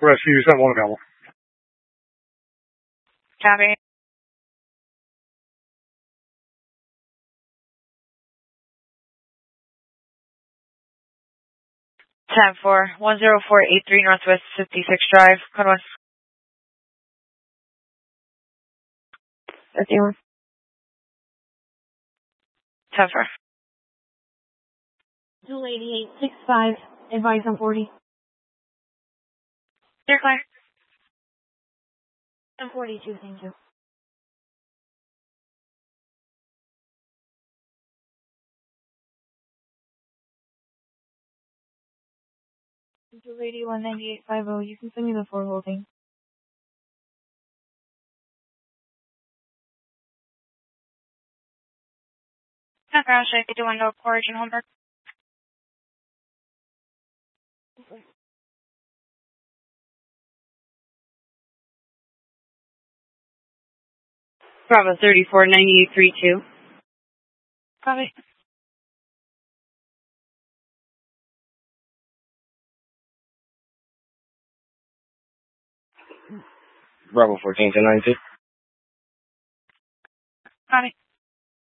Rescue 7-1 available. Copy. Tab 4, 10483 Northwest 56 Drive, Code West. 51. Tab 4. 28865, advise on 40. You're clear. I'm 42, thank you. Radio 19850, you can send me the 4 holding. Crash, I could do window origin Holmberg. Bravo 34, 9832. Copy. Bravo 14 to 92. Copy.